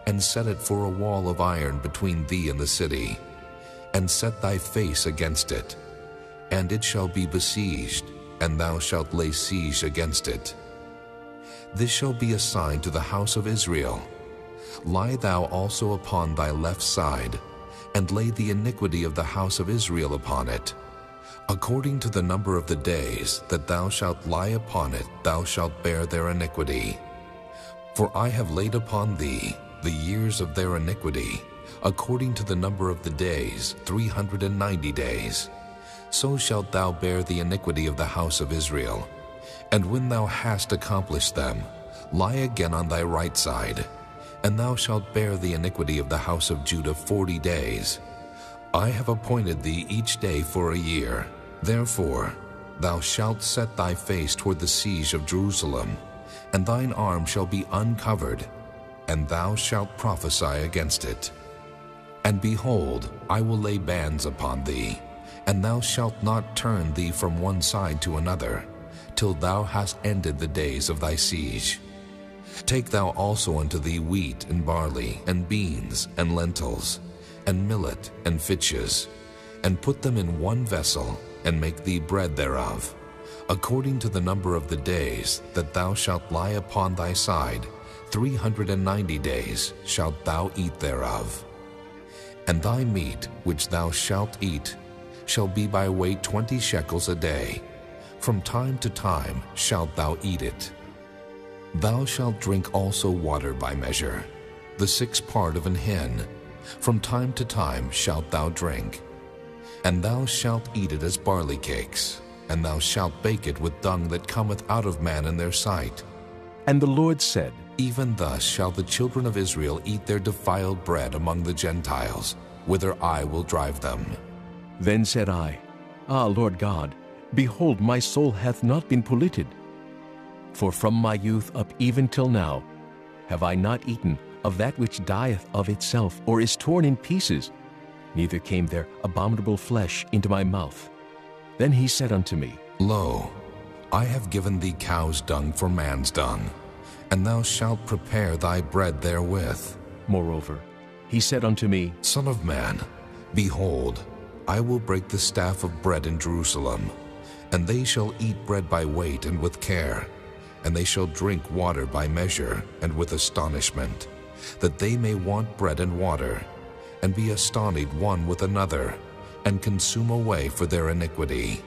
and set it for a wall of iron between thee and the city, and set thy face against it, and it shall be besieged, and thou shalt lay siege against it. This shall be a sign to the house of Israel. Lie thou also upon thy left side, and lay the iniquity of the house of Israel upon it. According to the number of the days that thou shalt lie upon it, thou shalt bear their iniquity. For I have laid upon thee the years of their iniquity, according to the number of the days, three hundred and ninety days. So shalt thou bear the iniquity of the house of Israel. And when thou hast accomplished them, lie again on thy right side, and thou shalt bear the iniquity of the house of Judah forty days. I have appointed thee each day for a year. Therefore thou shalt set thy face toward the siege of Jerusalem, and thine arm shall be uncovered, and thou shalt prophesy against it. And behold, I will lay bands upon thee, and thou shalt not turn thee from one side to another, till thou hast ended the days of thy siege. Take thou also unto thee wheat and barley, and beans, and lentils, and millet, and fitches, and put them in one vessel, and make thee bread thereof, according to the number of the days that thou shalt lie upon thy side, three hundred and ninety days shalt thou eat thereof. And thy meat which thou shalt eat shall be by weight twenty shekels a day. From time to time shalt thou eat it. Thou shalt drink also water by measure, the sixth part of an hin. From time to time shalt thou drink. And thou shalt eat it as barley cakes, and thou shalt bake it with dung that cometh out of man in their sight. And the Lord said, Even thus shall the children of Israel eat their defiled bread among the Gentiles, whither I will drive them. Then said I, Ah, Lord God, behold, my soul hath not been polluted. For from my youth up even till now have I not eaten of that which dieth of itself, or is torn in pieces, neither came there abominable flesh into my mouth. Then he said unto me, Lo, I have given thee cow's dung for man's dung, and thou shalt prepare thy bread therewith. Moreover, he said unto me, Son of man, behold, I will break the staff of bread in Jerusalem, and they shall eat bread by weight and with care, and they shall drink water by measure and with astonishment, that they may want bread and water, and be astonished one with another, and consume away for their iniquity.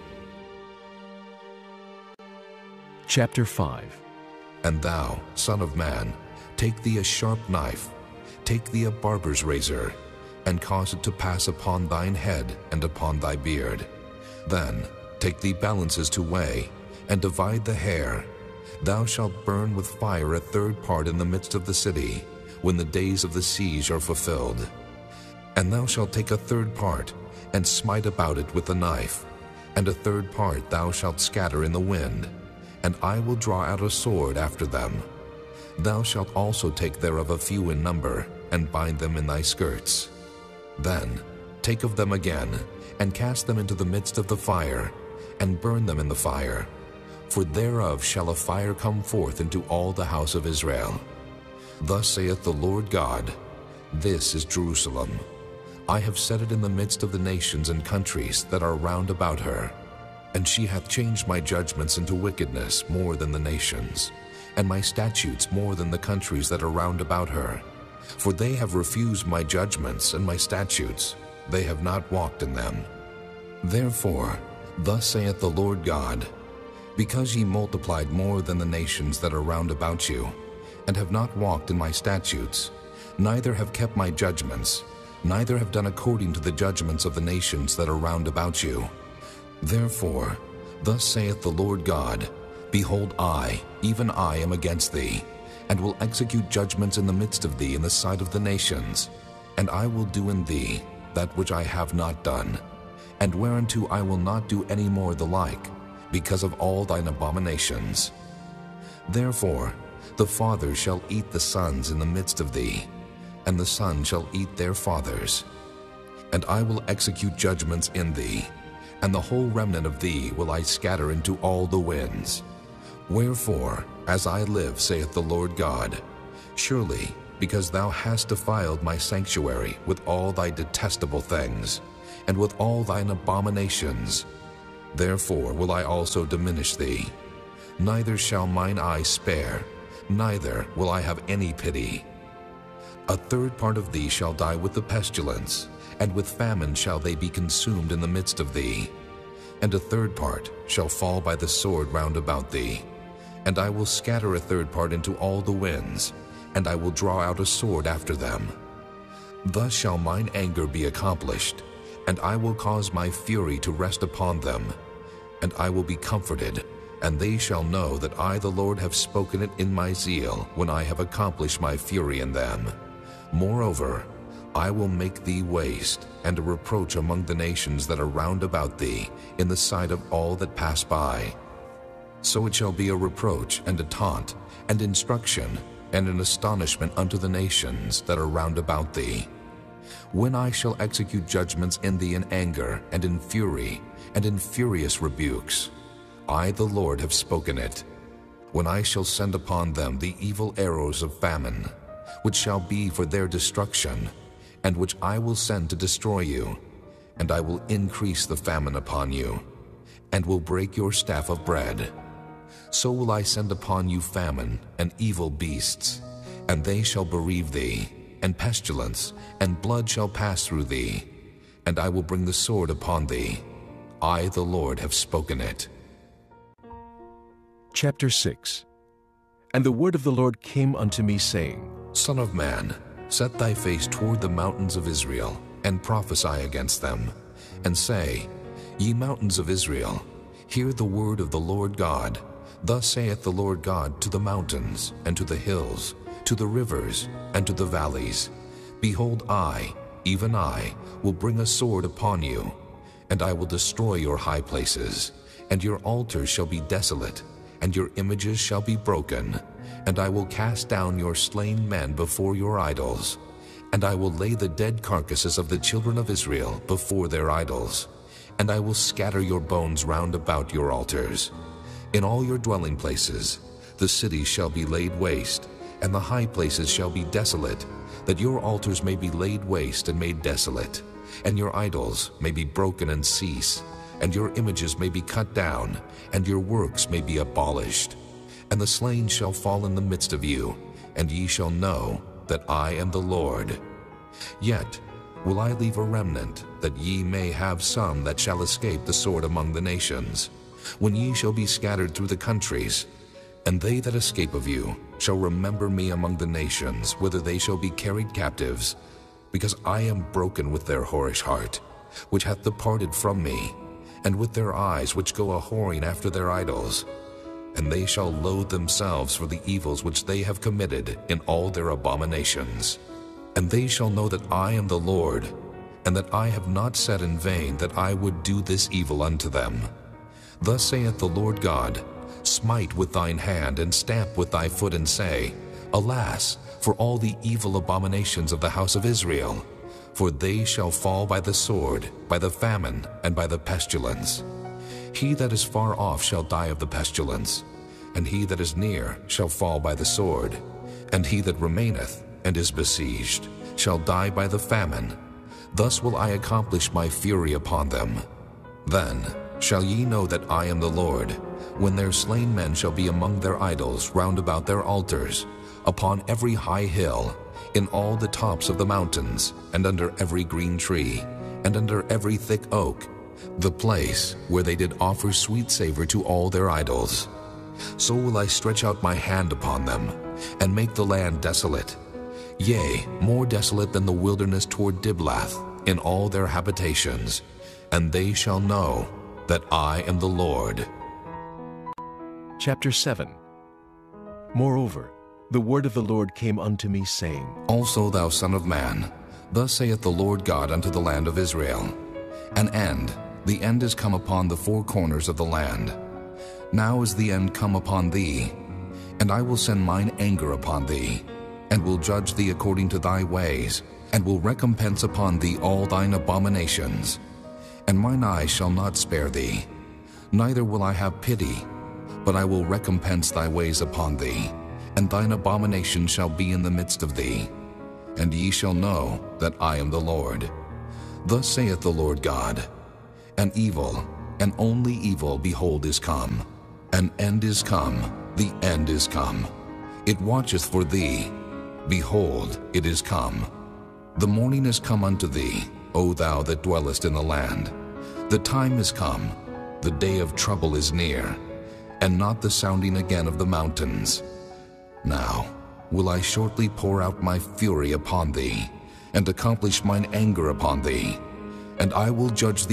Chapter five. And thou, son of man, take thee a sharp knife, take thee a barber's razor, and cause it to pass upon thine head and upon thy beard. Then take thee balances to weigh, and divide the hair. Thou shalt burn with fire a third part in the midst of the city, when the days of the siege are fulfilled. And thou shalt take a third part, and smite about it with the knife, and a third part thou shalt scatter in the wind, and I will draw out a sword after them. Thou shalt also take thereof a few in number, and bind them in thy skirts. Then take of them again, and cast them into the midst of the fire, and burn them in the fire. For thereof shall a fire come forth into all the house of Israel. Thus saith the Lord God, This is Jerusalem. I have set it in the midst of the nations and countries that are round about her. And she hath changed my judgments into wickedness more than the nations, and my statutes more than the countries that are round about her. For they have refused my judgments and my statutes, they have not walked in them. Therefore, thus saith the Lord God, Because ye multiplied more than the nations that are round about you, and have not walked in my statutes, neither have kept my judgments, neither have done according to the judgments of the nations that are round about you. Therefore, thus saith the Lord God, Behold, I, even I, am against thee, and will execute judgments in the midst of thee in the sight of the nations. And I will do in thee that which I have not done, and whereunto I will not do any more the like, because of all thine abominations. Therefore, the fathers shall eat the sons in the midst of thee, and the sons shall eat their fathers. And I will execute judgments in thee, and the whole remnant of thee will I scatter into all the winds. Wherefore, as I live, saith the Lord God, surely because thou hast defiled my sanctuary with all thy detestable things, and with all thine abominations. Therefore will I also diminish thee. Neither shall mine eye spare, neither will I have any pity. A third part of thee shall die with the pestilence, and with famine shall they be consumed in the midst of thee. And a third part shall fall by the sword round about thee. And I will scatter a third part into all the winds, and I will draw out a sword after them. Thus shall mine anger be accomplished, and I will cause my fury to rest upon them. And I will be comforted, and they shall know that I the Lord have spoken it in my zeal, when I have accomplished my fury in them. Moreover, I will make thee waste, and a reproach among the nations that are round about thee, in the sight of all that pass by. So it shall be a reproach, and a taunt, and instruction, and an astonishment unto the nations that are round about thee. When I shall execute judgments in thee in anger, and in fury, and in furious rebukes, I the Lord have spoken it. When I shall send upon them the evil arrows of famine, which shall be for their destruction, and which I will send to destroy you, and I will increase the famine upon you, and will break your staff of bread. So will I send upon you famine and evil beasts, and they shall bereave thee, and pestilence, and blood shall pass through thee, and I will bring the sword upon thee. I the Lord have spoken it. Chapter six. And the word of the Lord came unto me, saying, Son of man, set thy face toward the mountains of Israel, and prophesy against them, and say, Ye mountains of Israel, hear the word of the Lord God. Thus saith the Lord God to the mountains, and to the hills, to the rivers, and to the valleys, Behold, I, even I, will bring a sword upon you, and I will destroy your high places, and your altars shall be desolate, and your images shall be broken, and I will cast down your slain men before your idols, and I will lay the dead carcasses of the children of Israel before their idols, and I will scatter your bones round about your altars. In all your dwelling places the cities shall be laid waste, and the high places shall be desolate, that your altars may be laid waste and made desolate, and your idols may be broken and cease, and your images may be cut down, and your works may be abolished. And the slain shall fall in the midst of you, and ye shall know that I am the Lord. Yet will I leave a remnant, that ye may have some that shall escape the sword among the nations, when ye shall be scattered through the countries. And they that escape of you shall remember me among the nations, whither they shall be carried captives, because I am broken with their whorish heart, which hath departed from me, and with their eyes which go a-whoring after their idols. And they shall loathe themselves for the evils which they have committed in all their abominations. And they shall know that I am the Lord, and that I have not said in vain that I would do this evil unto them. Thus saith the Lord God, Smite with thine hand, and stamp with thy foot, and say, Alas, for all the evil abominations of the house of Israel! For they shall fall by the sword, by the famine, and by the pestilence. He that is far off shall die of the pestilence, and he that is near shall fall by the sword, and he that remaineth and is besieged shall die by the famine. Thus will I accomplish my fury upon them. Then shall ye know that I am the Lord, when their slain men shall be among their idols round about their altars, upon every high hill, in all the tops of the mountains, and under every green tree, and under every thick oak, the place where they did offer sweet savor to all their idols. So will I stretch out my hand upon them, and make the land desolate, yea, more desolate than the wilderness toward Diblath, in all their habitations, and they shall know that I am the Lord. Chapter seven. Moreover, the word of the Lord came unto me, saying, Also, thou son of man, thus saith the Lord God unto the land of Israel, An end, the end is come upon the four corners of the land. Now is the end come upon thee, and I will send mine anger upon thee, and will judge thee according to thy ways, and will recompense upon thee all thine abominations. And mine eye shall not spare thee, neither will I have pity, but I will recompense thy ways upon thee, and thine abomination shall be in the midst of thee. And ye shall know that I am the Lord. Thus saith the Lord God, An evil, and only evil, behold, is come. An end is come, the end is come. It watcheth for thee. Behold, it is come. The morning is come unto thee, O thou that dwellest in the land. The time is come, the day of trouble is near, and not the sounding again of the mountains. Now will I shortly pour out my fury upon thee, and accomplish mine anger upon thee, and I will judge thee